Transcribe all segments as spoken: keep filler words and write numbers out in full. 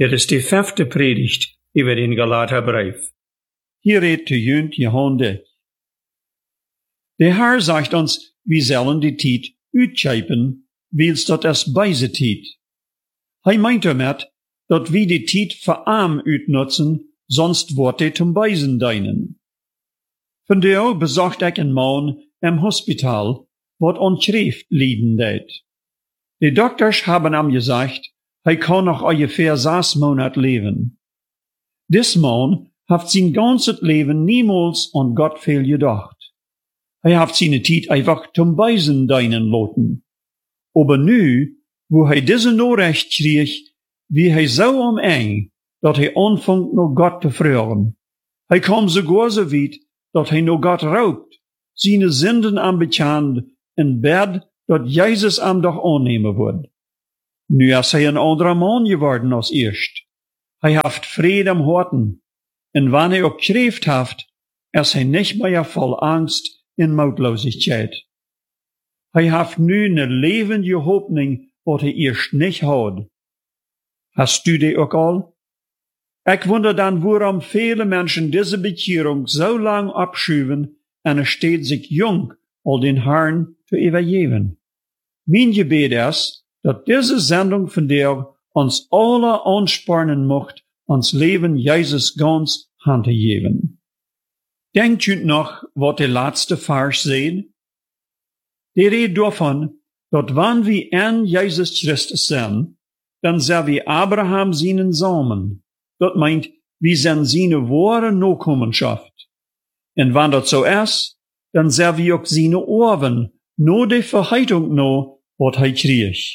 Dit is de vijfde predigt über den Galaterbrief. Hier redt de junt Johannes. De Herr sagt uns, wir sollen die Tijd uitschepen, wils dat es beise Tijd. Hij meint damit, dat wir die Tijd für arm uitnutzen, sonst wordt die zum Beisen dienen. Vandaar bezocht ik een man im Hospital, wat onschrift lieden deed. De dokters haben hem gesagt, hij kan nog ungefähr zes Monat leben. Dis man heeft zijn ganzes Leben niemals an Gott veel gedacht. Hij heeft zijn tijd einfach zum Beisen dienen lassen. Aber nu, wo hij diese Nachricht kreeg, wie hij zo am eng, dat hij anfangt naar Gott te vragen. Hij kwam sogar so weit, dat hij naar Gott raubt, seine Sünden am bekend, in bed, dat Jezus am doch annehmen wird. Nu is hij een anderer man geworden als eerst. Hij heeft vrede am Horten, en wanneer hij ook geschreven heeft, is hij niet meer vol angst en moedlosigheid. Hij heeft nu een levende hoopning, wat hij eerst niet had. Hast du die ook al? Ik wonder dan waarom viele Menschen diese Bekehrung so lang abschuwen en er steht sich jung, al den Herrn zu übergeben. Mein Gebet ist, dat diese Sendung von dir uns alle anspornen mocht, ons Leben Jesus ganz hand te geben. Denkt u noch, wat de laatste Vers sagt? Die redt davon, dat wann wir in Jesus Christus sind, dann sind wir Abraham seinen Samen. Dat meint, wir sind seine wahre Nachkommenschaft. Und wenn das so ist, dann sind wir auch seine Erben, nur die Verheißung noch, wat hij kreeg.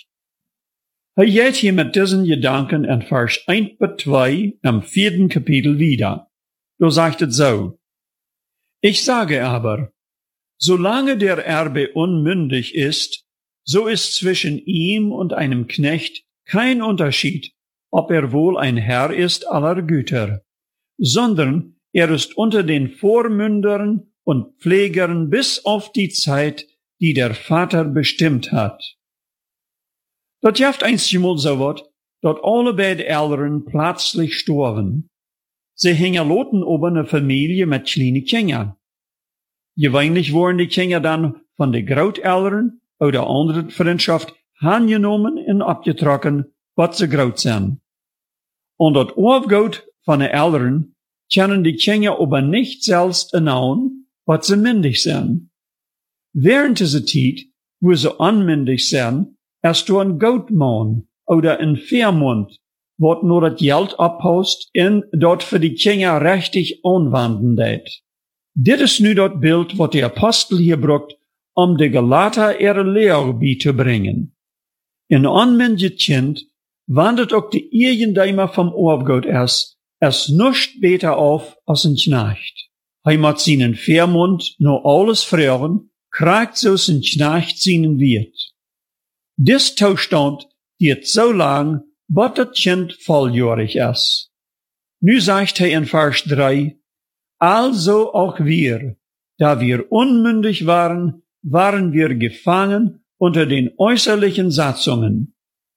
Hij geht hier mit diesen Gedanken in Vers eins bis zwei im vierten Kapitel wieder. Da sagt es so: Ich sage aber, solange der Erbe unmündig ist, so ist zwischen ihm und einem Knecht kein Unterschied, ob er wohl ein Herr ist aller Güter, sondern er ist unter den Vormündern und Pflegern bis auf die Zeit, die der Vater bestimmt hat. Dat jaft einstmal so wat, dat alle beide Eltern plötzlich storven. Sie hingen loten ober eine Familie mit kleinen Kindern. Gewöhnlich wurden die Kinder dann von den Großeltern oder anderen Freundschaft angenommen und abgetrokken, wat sie groß sind. Und dat Aufgaut von den Eltern können die Kinder aber nicht selbst ernauen, wat sie mündig sind. Während dieser Zeit, wo sie unmündig sind, ist du ein Goatmann oder ein Veermund, wat nur das Geld abhaust und dort für die Kinder richtig anwenden deed. Dit is nu dat Bild, wat die Apostel hier brucht, um de Galater ihre Lehre beizubringen. Ein unmündiges Kind wandert auch die Irgendeimer vom Aufgaut erst, es nuscht beter auf als ein Knecht. Hij moet seinen Veermund nur alles fragen, kriegt so sein Knecht seinen Wirt. Dis Zustand geht so lang, bis das Kind volljährig ist. Nu sagt er in Vers drei, also auch wir, da wir unmündig waren, waren wir gefangen unter den äußerlichen Satzungen.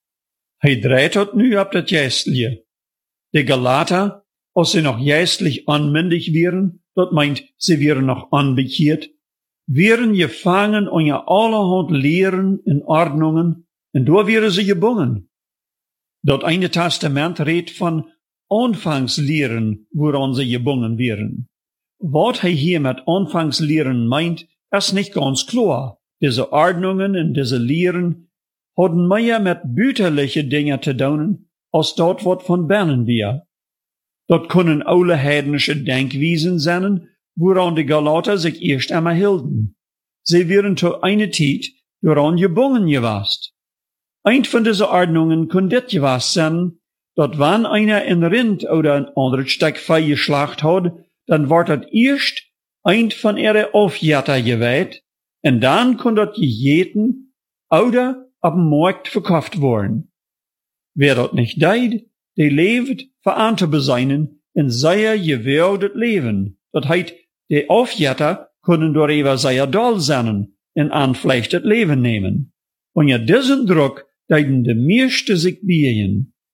Hij dreht dort nu ab das Geistliche. Die Galater, als sie noch geistlich unmündig wären, das meint, sie wären noch unbekehrt, wären gefangen unter allerhand Lehren und Ordnungen, und da wären sie gebunden. Das eine Testament redt von Anfangslehren, woran sie gebunden wären. Was er hier mit Anfangslehren meint, ist nicht ganz klar. Diese Ordnungen und diese Lehren hatten mehr mit büterlichen Dingen zu tun, als dort was von Bernen wir. Dort können alle heidnische Denkweisen sein, woran die Galater sich erst einmal hielten. Sie wären zu einer Zeit daran gebunden gewesen. Ein von diesen Ordnungen kann dit gewesen sein, dass wenn einer ein Rind oder ein anderes Stück Vieh geschlacht hat, dann wird das erst ein von ihre Aufjäter geweiht, und dann kann das gegeten oder auf dem Markt verkauft worden. Wer das nicht deed, der lebt für andere beseinen in sehr gewähltes Leben. Das heißt, die Aufjäter können darüber sehr doll sein und anflechtet Leben nehmen. Und ja diesen Druck deiden de meeste sich bijen.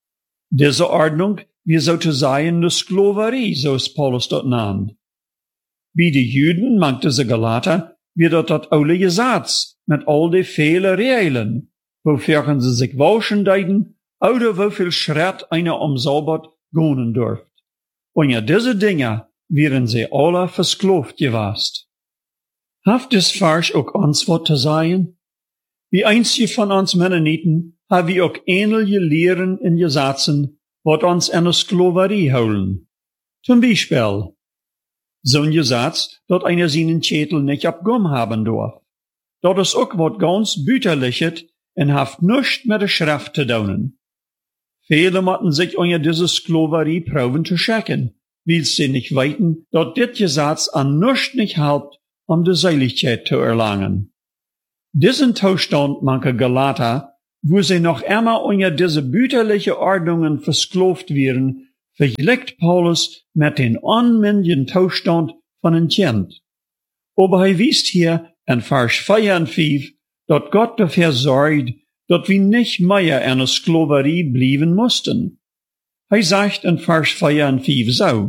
Diese Ordnung wie sozusagen eine Sklaverie, so ist Paulus dort nannt. Wie die Juden mangt diese Galater, wie dort das alte Gesetz mit all die vielen Regeln, wofür sie sich waschen deuten, oder wieviel Schritt einer um Sabbat gehen dürft. Und ja, diese Dinge wären sie alle versklavt gewesen. Haft es Vers auch uns was zu sagen? Wie einzige von uns Mennoniten haben wir auch ähnliche Lehren in Gesetzen, wat uns in eine Sklaverie holen. Zum Beispiel, so ein Gesetz, dat einer seinen Schädel nicht abgum haben darf. Dat ist auch wat ganz büterliches und haft nichts mit der Schrift zu tun. Viele mochten sich unter diese Sklaverie proben zu checken, weil sie nicht weiten, dat dit Gesetz an nichts nicht helpt, um die Seiligkeit zu erlangen. Diesen Zustand manche Galater, wo sie noch immer unter diese büterliche Ordnungen versklavt werden, vergleicht Paulus mit den unmündigen Zustand von einem Kind. Aber er wies hier in Vers vier und fünf, dass Gott dafür sorgt, dass wir nicht mehr in einer Sklaverie blieben mussten. Er sagt in Vers vier und fünf so: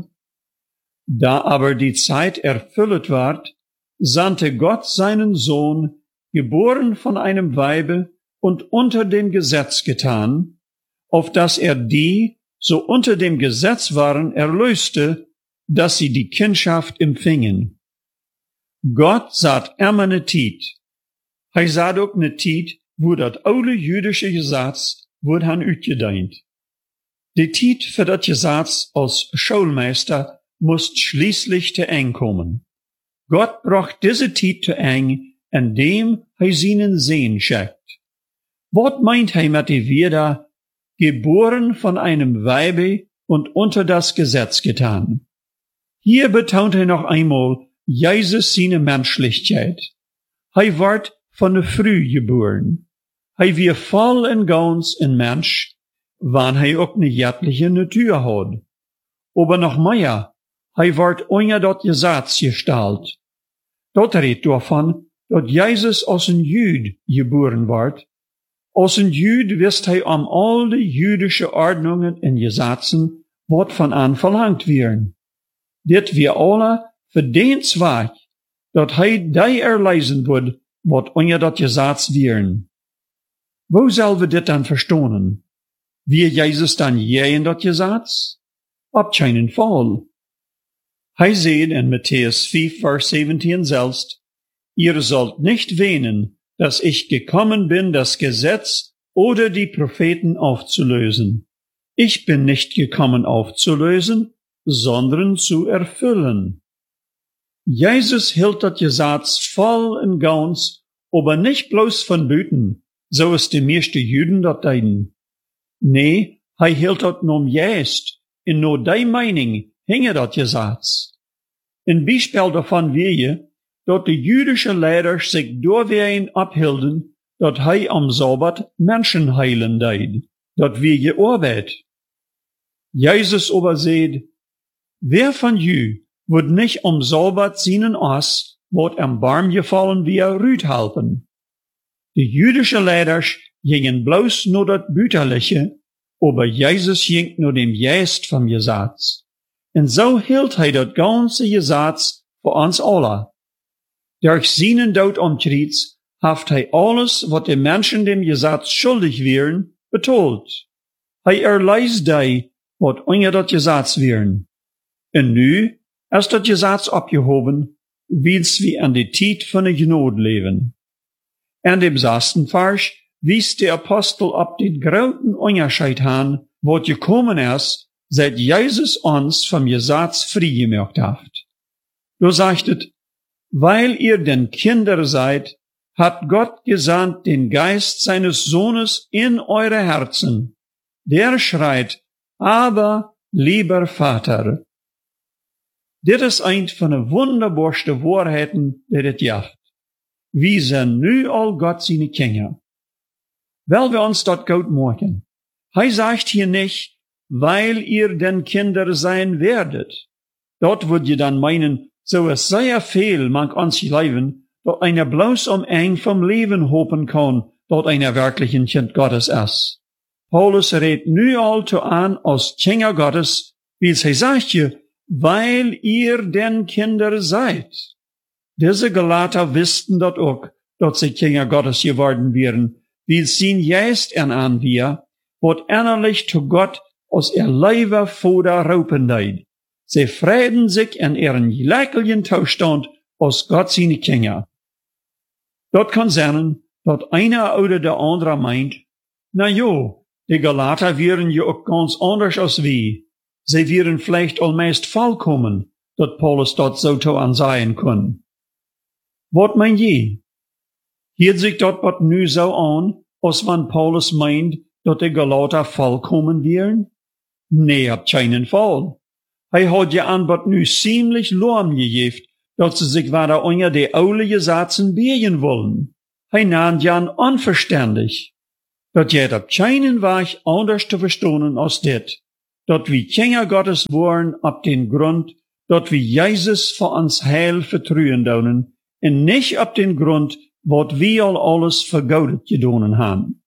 Da aber die Zeit erfüllt ward, sandte Gott seinen Sohn, geboren von einem Weibe und unter dem Gesetz getan, auf dass er die, so unter dem Gesetz waren, erlöste, dass sie die Kindschaft empfingen. Gott sagt immer ne Tiet. Er sagt auch ne Tiet, wo das alte jüdische Gesetz wurde han uitgedeint. Die Tiet für das Gesetz als Schulmeister muss schließlich zu eng kommen. Gott bracht diese Tiet zu eng, indem er seinen Sehn schickt. Was meint er mit die Vida, geboren von einem Weibe und unter das Gesetz getan? Hier betont er noch einmal Jesus seine Menschlichkeit. Er ward von der Früh geboren. Er wir voll und ganz ein Mensch, wann er auch eine göttliche Natur hat. Aber noch mehr, er ward unter das Gesetz gestellt. Dort redet davon, dass Jesus als ein Jüd geboren ward. Als ein Jüd wisst er um all die jüdische Ordnungen und Gesetzen, wat von an verlangt werden. Dit wir alle für den Zweck, dass er die erleisen wird, wat unter das Gesetz werden. Wo soll wir dit dann verstehen? Wie Jesus dann je in das Gesetz? Ab keinen Fall. Er sagt in Matthäus fünf, Vers siebzehn selbst: Ihr sollt nicht wähnen, dass ich gekommen bin, das Gesetz oder die Propheten aufzulösen. Ich bin nicht gekommen aufzulösen, sondern zu erfüllen. Jesus hielt das Gesetz voll und ganz, aber nicht bloß von Büten, so ist die meisten Juden dort deuten. Nee, er hielt das nur jetzt, in nur die Meinung hinge das Gesetz. Ein Beispiel davon wäre, dass die jüdischen Lehrer sich durchwehen abhielten, dass er am Sabbat Menschen heilen deed, dass wir je Arbeit. Jesus aber sagt: Wer von jü wird nicht am Sabbat seinen Ass, wat am Barm gefallen wir rüt halten? Die jüdischen Lehrer gingen bloß nur das Büterliche, aber Jesus ging nur dem Geist vom Gesetz. Und so hielt er das ganze Gesetz für uns alle. Durch seinen Tod am Kreuz haft er alles, was die Menschen dem Gesetz schuldig wären, betont. Er erleist die, was unter das Gesetz wären. Und nu ist das Gesetz abgehoben, weil's wie an die Zeit von der Gnade leben. In dem sechsten Vers wies der Apostel ab den großen Unterschied an, was gekommen ist, seit Jesus uns vom Gesetz freigemacht hat. Du sagtet: Weil ihr denn Kinder seid, hat Gott gesandt den Geist seines Sohnes in eure Herzen. Der schreit: Aber, lieber Vater. Dit ist ein von den wunderbarsten Wahrheiten, die dit jacht. Wir sind nu all Gott seine Kinder. Weil wir uns dort gut machen. Er sagt hier nicht, weil ihr denn Kinder sein werdet. Dort würd ihr dann meinen, so es sehr viel mag uns leben, dass einer bloß um eng vom Leben hoffen kann, dort einer wirklich ein Kind Gottes ist. Paulus redt nu also an als Kinder Gottes, wie es hij sagt je, weil ihr denn Kinder seid. Diese Galater wussten dort auch, dass sie Kinder Gottes geworden wären, wie sie jetzt en an wir, wat innerlich zu Gott aus ihr Leiber Vater raupen deid. Sie freuden sich in ihren gleichen Zustand aus Gott seine Kinder. Dort kann sein, dass einer oder der andere meint, na jo, die Galater wären ja auch ganz anders als wir. Sie wären vielleicht allmeist vollkommen, dass Paulus dort so zu ansehen kann. Was meint je? Hielt sich dort wat nu so an, als wenn Paulus meint, dass die Galater vollkommen wären? Nee, ab keinen Fall. Hij hat ja an wat nu ziemlich lahm gegeben, dass sie sich weiter unter die oude Sätzen biegen wollen. Hij nannt ja an unverständlich. Dat jet ab keinen Weg anders zu verstehen als dit. Dat wie Kinder Gottes waren ab den Grund, dat wie Jesus für uns Heil vertrauen daunen, en nicht ab den Grund, wat wir all alles vergaudet gedonen haben.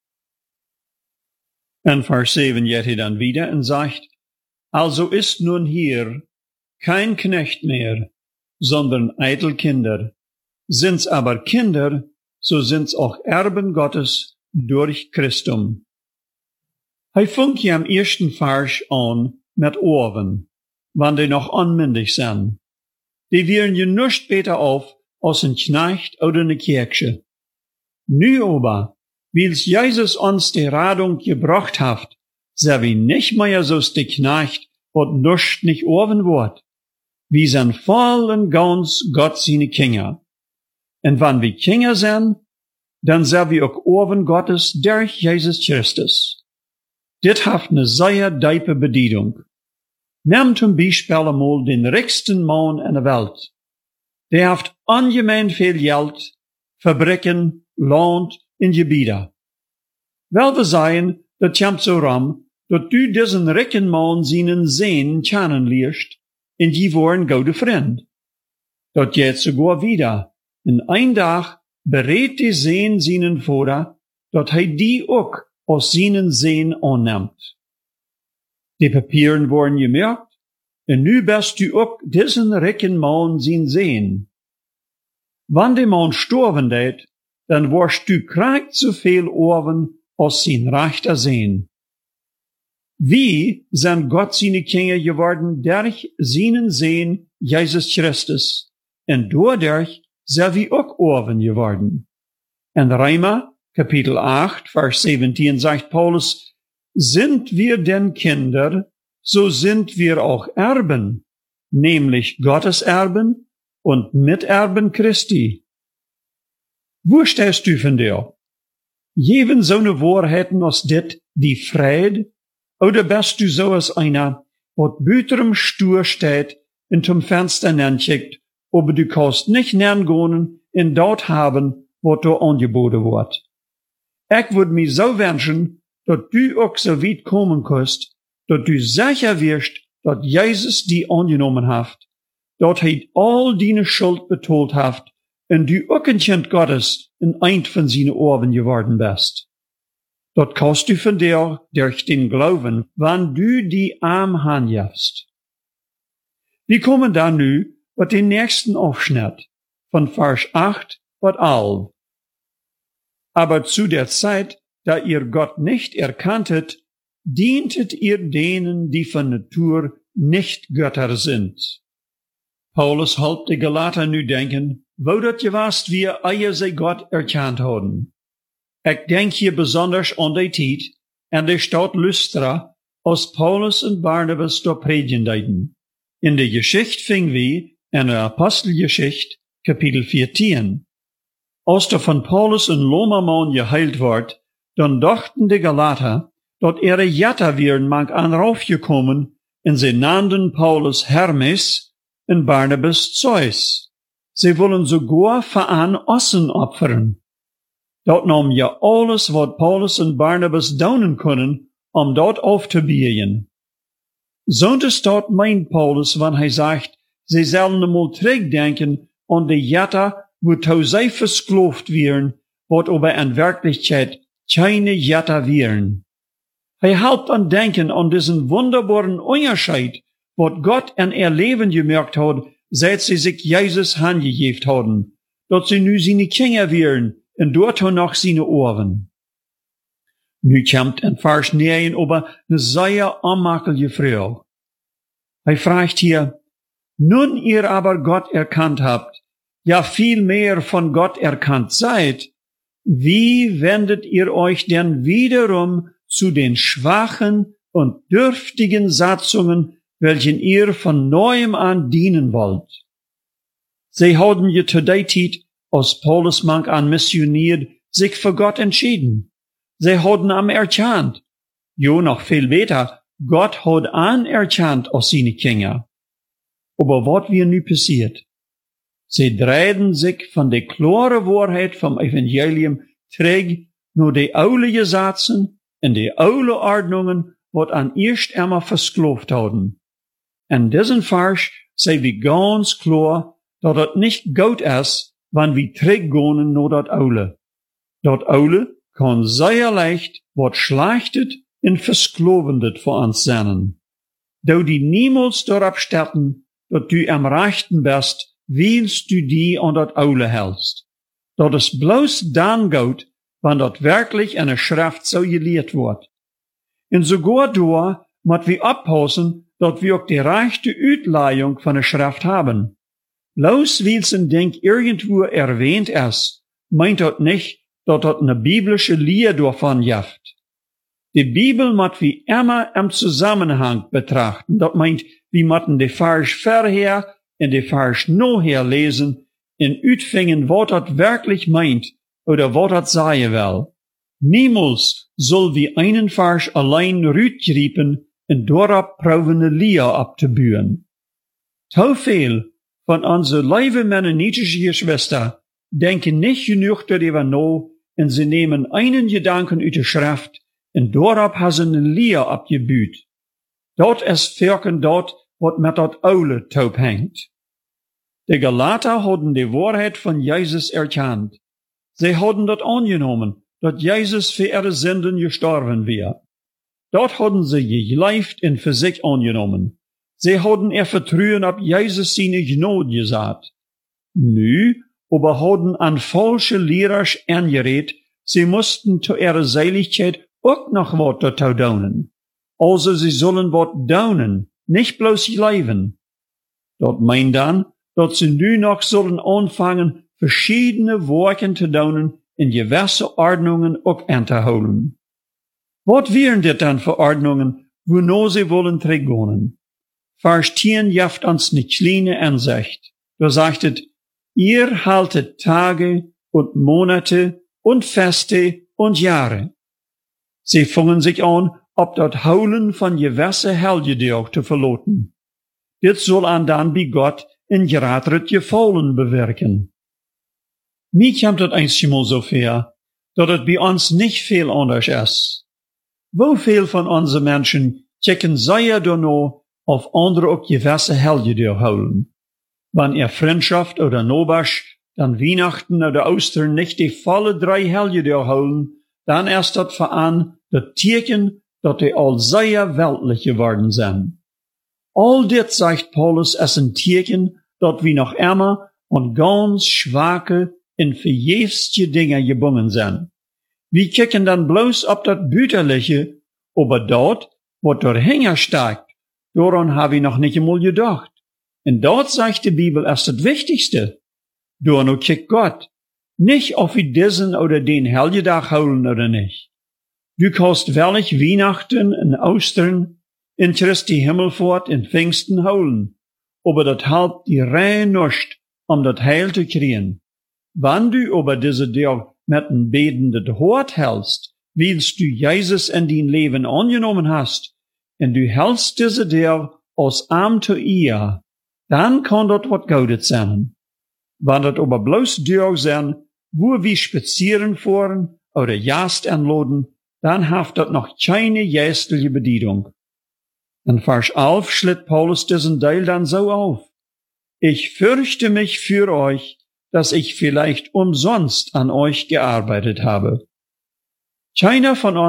In Vers sieben jet hij dann wieder und sagt, also ist nun hier kein Knecht mehr, sondern eitel Kinder. Sind's aber Kinder, so sind's auch Erben Gottes durch Christum. Hij funkt ja am ersten Vers an mit Ohren, wann die noch unmündig sind. Die wären je nicht besser auf als ein Knecht oder eine Kirche. Nu aber, wie's Jesus uns die Radung gebracht hat, sei wie nicht mehr so die Knecht, wat nuscht nicht oben wird. Wir sind voll und ganz Gott seine Kinder. Und wenn wir Kinder sind, dann sind wir auch oben Gottes durch Jesus Christus. Dit haft eine sehr diepe Bedienung. Nimm zum Beispiel einmal den reichsten Mann in der Welt. Der haft ungemein viel Geld, Fabriken, Land und Gebiete. Wel we sagen, dat kommt so rum, dat du diesen reichen Mann seinen Sehn kennenlernst, und die waren gute Freund. Dat geht sogar wieder. In ein Tag berät die Sehn seinen Vater, dat hij die auch aus seinen Sehn annimmt. Die Papieren waren gemerkt, und nu bist du auch diesen reichen Mann sein Sehn. Wann der Mann sterben det, dann warst du kriegt so viel Ohren aus sein rechter Sehn. Wie sind Gott seine Kinder geworden durch seinen Sehn Jesus Christus, und dadurch sind wir auch Ohren geworden. In Römer, Kapitel acht, Vers siebzehn sagt Paulus, sind wir denn Kinder, so sind wir auch Erben, nämlich Gottes Erben und Miterben Christi. Wo stehst du von dir? Jeven so ne Wahrheiten als dit, die Fried, oder bist du so als einer, wat büterem Stuhl steht und zum Fenster nenschickt, aber du kannst nicht nerngehen und dort haben, wat du angeboten wird. Ich würd mir so wünschen, dass du auch so weit kommen kannst, dass du sicher wirst, dass Jesus die angenommen hat, dass er all deine Schuld betont hat, und du auch ein Kind Gottes in ein von seinen Ohren geworden bist. Dort kannst du von dir durch den Glauben, wann du die Arm handjast. Wir kommen dann nu mit den nächsten Aufschnitt von Vers acht bis elf. Aber zu der Zeit, da ihr Gott nicht erkanntet, dientet ihr denen, die von Natur nicht Götter sind. Paulus halb die Galater nu denken, wo dat je was wir eie sie Gott erkannt haben. Ich denk hier besonders an die Zeit, an der Stadt Lystra, als Paulus und Barnabas dort predigen deuten. In der Geschichte fing wir, in der Apostelgeschichte, Kapitel vierzehn. Als der von Paulus und Lomaman geheilt ward, dann dachten die Galater, dat ihre Jatter wären manch an raufgekommen, und sie nannten Paulus Hermes und Barnabas Zeus. Sie wollen sogar für an Ossen opfern. Dort nahm ja alles, wat Paulus und Barnabas daunen können, um dort aufzubiegen. Sonst dort meint Paulus, wenn er sagt, sie sollen einmal zurückdenken an die Jatter, wo sie versklavt wären, wat aber in Wirklichkeit keine Jatter wären. Hij helpt an denken an diesen wunderbaren Unterschied, wat Gott in ihr Leben gemerkt hat, seit sie sich Jesus handgegeben haben, dat sie nu seine Kinder wären und dort noch seine Ohren. Nu kommt in Vers neun aber eine sehr anmakelige Frage. Er fragt hier, nun ihr aber Gott erkannt habt, ja viel mehr von Gott erkannt seid, wie wendet ihr euch denn wiederum zu den schwachen und dürftigen Satzungen, welchen ihr von neuem an dienen wollt? Sie haben je zu der Zeit, als Paulus manch an missioniert, sich für Gott entschieden. Sie haben am erkannt. Jo, noch viel weiter, Gott hat anerkannt als seine Kinder. Aber was wir nu passiert? Sie drehen sich von der klare Wahrheit vom Evangelium träg nur die oude Gesetzen und die oude Ordnungen, wat an erst einmal versklavt haben. In diesen Vers sei wir ganz klar, dass es nicht gut ist, wenn wir zurückgehen nur das oude. Das oude kann sehr leicht wat schlechtet und versklavendet für uns sein. Da die niemals darauf sterben, dass du am rechten bist, willst du die an das oude hältst. Dat es bloß dann gut, wenn das wirklich in der Schrift so gelehrt wird. Und sogar da, muss wir abpassen, dass wir auch die rechte Utleihung von der Schrift haben. Bloß weil's ein Ding irgendwo erwähnt ist, meint das nicht, dass das eine biblische Lehre davon gibt. Die Bibel muss wir immer im Zusammenhang betrachten. Das meint, wir müssen die Vers vorher und die Vers nachher lesen und utfingen, was das wirklich meint oder was das sagen will. Niemals soll wir einen Vers allein rütgriepen und darauf proben eine Lehre abzubühen. So viel von unseren lieben mennonitischen Geschwistern denken nicht genug darüber nach und sie nehmen einen Gedanken aus der Schrift und darauf haben sie eine Lehre abgebüht. Dort ist wirken dort, was mit dat oude taub hängt. Die Galater hadden die Wahrheit von Jesus erkannt. Sie hadden dat angenommen, dass Jesus für ihre Sünden gestorben wäre. Dort hadden sie geglaubt und für sich angenommen. Sie hadden ihr Vertrauen ab Jesus seine Gnade gesagt. Nu, aber hadden an falsche Lehrer angerät, sie mussten zu ihrer Seligkeit auch noch wat dazu daunen. Also sie sollen wat daunen, nicht bloß leben. Dort meint dann, dass sie nu noch sollen anfangen, verschiedene Worte zu daunen in gewisse Ordnungen auch anzuholen. Was wären das dann für Ordnungen, wo sie wollen träggonen? Vers zehn jaft uns ne kleine Ansicht. Da sagt es, ihr haltet Tage und Monate und Feste und Jahre. Sie fangen sich an, ob das Haulen von gewisse Helgedag zu verloten. Dit soll an dann bei Gott in geradret Gefallen bewirken. Mir kommt das einmal so fair, dass es bei uns nicht viel anders ist. Wo viel von unseren Menschen checken sehr danach, auf andere auch gewisse Helgedag holen. Wenn ihr Freundschaft oder Nobasch, dann Weihnachten oder Ostern nicht die volle drei Helgedag holen, dann ist das für an das Teken, dass die all sehr weltlich geworden sind. All dit, sagt Paulus, ist ein Teken, dass wir noch immer und ganz schwache und verjefste Dinge gebunden sind. Wir kicken dann bloß ob das Büterliche, aber dort, wo der Hänger steigt, daran habe ich noch nicht einmal gedacht. Und dort sagt die Bibel erst das Wichtigste. Daran kickt Gott. Nicht, ob wir diesen oder den Helgetag holen oder nicht. Du kannst welch Weihnachten und Ostern in Christi Himmelfahrt in Pfingsten holen. Aber das halbt die rein nicht, um das Heil zu kriegen. Wenn du aber diese Tag mit einem betenden Hort hältst, willst du Jesus in dein Leben angenommen hast, und du hältst diese Tag aus Arm zu ihr, dann kann das was Gutes sein. Wenn das aber bloß Tag sein, wo wir spazieren fahren oder Jast anladen, dann haft das noch keine geistliche Bedienung. In Vers elf schlitt Paulus diesen Teil dann so auf. Ich fürchte mich für euch, dass ich vielleicht umsonst an euch gearbeitet habe. Keiner von uns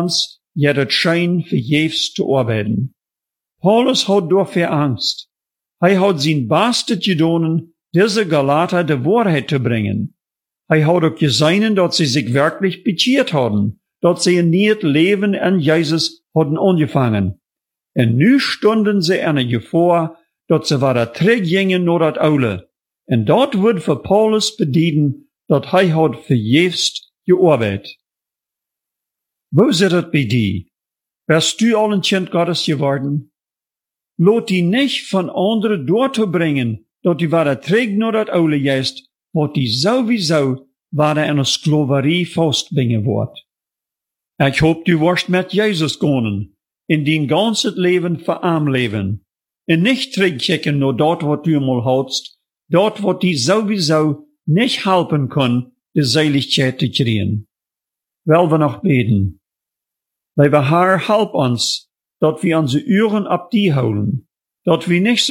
ja het schijn vergeefs te arbeiten. Paulus had dafür Angst. Hij had zijn Beste gedaan, diese Galater de Wahrheit zu bringen. Hij had ook gesehen, dat sie sich wirklich bekeerd hadden, dat sie een nieuw leven in Jesus hadden angefangen. En nu stonden sie in een gevaar, dat ze weer teruggingen naar het oude. En dat wordt voor Paulus bedeuten, dat hij had vergeefs gearbeitet. Wo zit het bij die? Bist du al een kind Gottes geworden? Laat die nicht van anderen door te brengen, dat die weer terug naar het oude juist, wat die sowieso weer in een slaverie vastbingen wordt. Ik hoop du wirst met Jezus gaan, in die ganze leven voor hem leven, en nicht terugkijken naar dat wat du mal houdst, dat wat die sowieso nicht helpen kan, de Seligkeit te krijgen. Wel we nog beten. Lieve Herr, help ons, dat we onze uren op die houden, dat we nicht